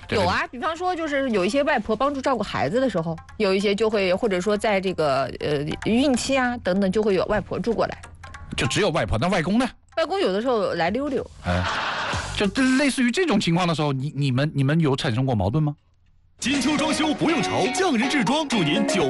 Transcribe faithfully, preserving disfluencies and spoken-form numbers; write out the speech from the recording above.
有啊，比方说就是有一些外婆帮助照顾孩子的时候，有一些就会或者说在这个呃孕期啊等等，就会有外婆住过来。 就只有外婆，那外公呢？ 外公有的时候来溜溜。 哎，就类似于这种情况的时候，你你们你们有产生过矛盾吗？ 金秋装修不用愁，匠人制装祝您久